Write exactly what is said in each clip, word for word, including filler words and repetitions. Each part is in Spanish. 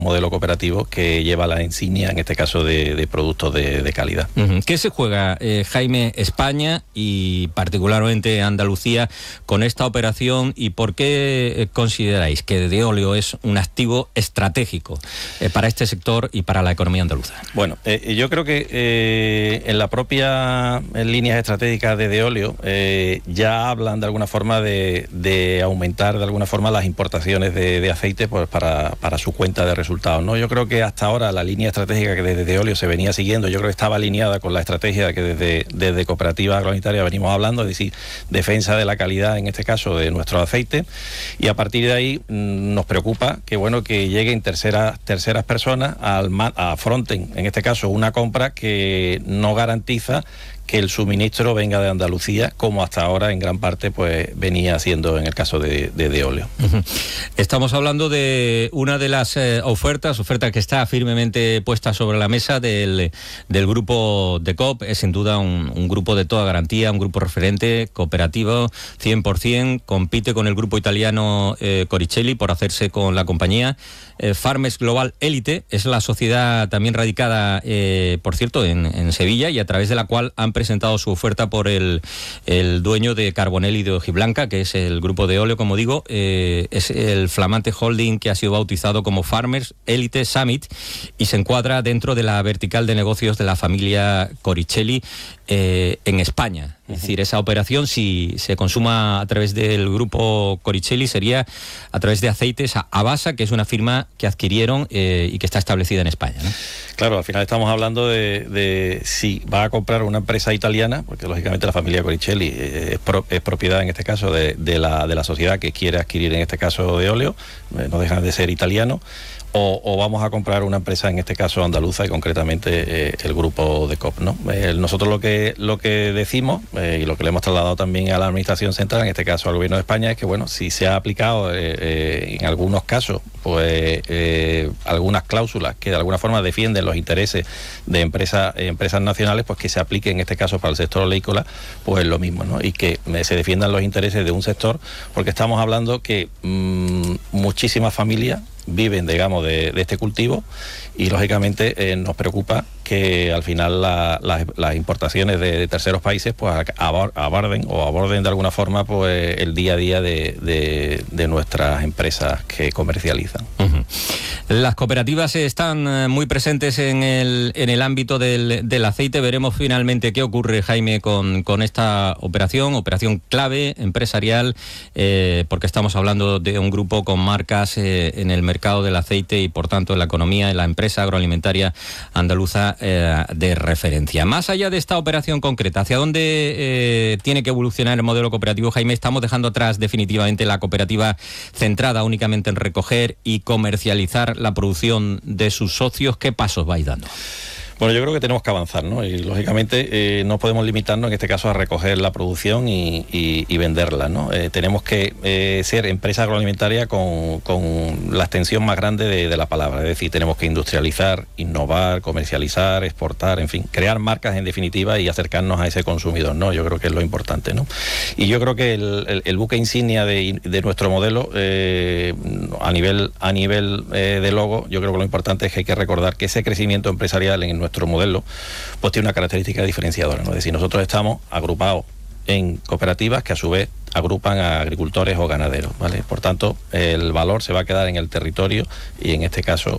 modelo cooperativo que lleva la insignia, en este caso, de, de productos de, de calidad. Uh-huh. ¿Qué se juega, eh, Jaime, España y particularmente Andalucía con esta operación, y por qué consideráis que Deolio es un activo estratégico eh, para este sector y para la economía andaluza? Bueno, eh, yo creo que eh, en la propia en líneas estratégicas de Deolio eh, ya hablan de alguna forma de, de aumentar de alguna forma las importaciones de, de aceite, pues para, para su cuenta de resultados. ¿no? Yo creo que hasta ahora la línea estratégica que desde Deolio se venía siguiendo, yo creo que estaba alineada con la estrategia que desde, desde Cooperativa Agroalimentaria venimos hablando, es decir, defensa de la calidad, en este caso, de nuestro aceite, y a partir de ahí mmm, nos preocupa que bueno que lleguen terceras terceras personas al afronten, en este caso, una compra que no garantiza que el suministro venga de Andalucía, como hasta ahora en gran parte pues venía siendo en el caso de, de Deolio. Uh-huh. Estamos hablando de una de las eh, ofertas, oferta que está firmemente puesta sobre la mesa del, del grupo de C O P. Es sin duda un, un grupo de toda garantía, un grupo referente, cooperativo, cien por ciento, compite con el grupo italiano eh, Coricelli por hacerse con la compañía. Eh, Farmers Global Elite es la sociedad también radicada, eh, por cierto, en, en Sevilla, y a través de la cual han presentado su oferta por el, el dueño de Carbonell y de Hojiblanca, que es el grupo Deolio, como digo, eh, es el flamante holding que ha sido bautizado como Farmers Elite Summit y se encuadra dentro de la vertical de negocios de la familia Coricelli eh, en España. Es decir, esa operación, si se consuma a través del grupo Coricelli, sería a través de aceites a Abasa, que es una firma que adquirieron eh, y que está establecida en España, ¿no? Claro, al final estamos hablando de, de si va a comprar una empresa italiana, porque lógicamente la familia Coricelli es, pro, es propiedad en este caso de, de, la, de la sociedad que quiere adquirir en este caso Deolio, eh, no dejan de ser italianos. O, o vamos a comprar una empresa, en este caso andaluza, y concretamente eh, el grupo de C O P, ¿no? Eh, nosotros lo que lo que decimos, eh, y lo que le hemos trasladado también a la Administración Central, en este caso al Gobierno de España, es que bueno, si se ha aplicado eh, eh, en algunos casos, pues eh, algunas cláusulas que de alguna forma defienden los intereses de empresas eh, empresas nacionales, pues que se aplique en este caso para el sector oleícola, pues lo mismo, ¿no? Y que eh, se defiendan los intereses de un sector, porque estamos hablando que mmm, muchísimas familias viven, digamos, de, de este cultivo, y lógicamente eh, nos preocupa que al final la, la, las importaciones de, de terceros países pues aborden o aborden de alguna forma pues el día a día de, de, de nuestras empresas que comercializan. Uh-huh. Las cooperativas están muy presentes en el, en el ámbito del, del aceite. Veremos finalmente qué ocurre, Jaime, con, con esta operación, operación clave, empresarial, eh, porque estamos hablando de un grupo con marcas eh, en el mercado del aceite y por tanto en la economía, en la empresa agroalimentaria andaluza eh, de referencia. Más allá de esta operación concreta, ¿hacia dónde eh, tiene que evolucionar el modelo cooperativo, Jaime? Estamos dejando atrás definitivamente la cooperativa centrada únicamente en recoger y comercializar la producción de sus socios. ¿Qué pasos vais dando? Bueno, yo creo que tenemos que avanzar, ¿no? Y lógicamente eh, no podemos limitarnos en este caso a recoger la producción y, y, y venderla, ¿no? Eh, tenemos que eh, ser empresa agroalimentaria con, con la extensión más grande de, de la palabra, es decir, tenemos que industrializar, innovar, comercializar, exportar, en fin, crear marcas en definitiva y acercarnos a ese consumidor, ¿no? Yo creo que es lo importante, ¿no? Y yo creo que el, el, el buque insignia de, de nuestro modelo eh, a nivel, a nivel eh, de logo, yo creo que lo importante es que hay que recordar que ese crecimiento empresarial en nuestro nuestro modelo pues tiene una característica diferenciadora, ¿no? Es decir, nosotros estamos agrupados en cooperativas que a su vez agrupan a agricultores o ganaderos, ¿vale? Por tanto, el valor se va a quedar en el territorio y en este caso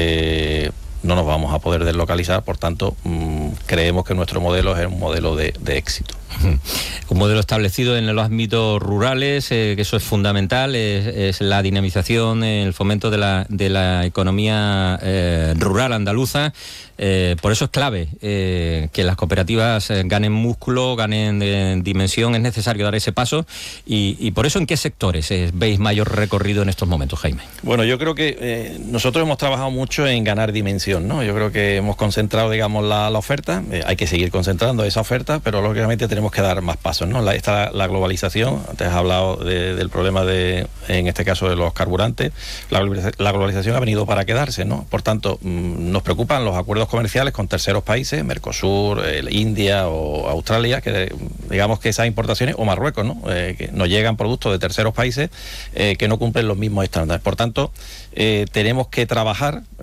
eh, no nos vamos a poder deslocalizar, por tanto mmm, creemos que nuestro modelo es un modelo de, de éxito. Un modelo establecido en los ámbitos rurales, eh, que eso es fundamental, es, es la dinamización, el fomento de la, de la economía eh, rural andaluza. Eh, por eso es clave eh, que las cooperativas eh, ganen músculo, ganen eh, dimensión. Es necesario dar ese paso y, y por eso, ¿en qué sectores eh, veis mayor recorrido en estos momentos, Jaime? Bueno, yo creo que eh, nosotros hemos trabajado mucho en ganar dimensión, ¿no? Yo creo que hemos concentrado, digamos, la, la oferta, eh, hay que seguir concentrando esa oferta, pero lógicamente tenemos tenemos que dar más pasos, ¿no? La, está la globalización, antes has hablado de, del problema de, en este caso, de los carburantes. La, la globalización ha venido para quedarse, ¿no? Por tanto, mmm, nos preocupan los acuerdos comerciales con terceros países, Mercosur, eh, India o Australia, que digamos que esas importaciones, o Marruecos, ¿no? Eh, que nos llegan productos de terceros países eh, que no cumplen los mismos estándares. Por tanto, eh, tenemos que trabajar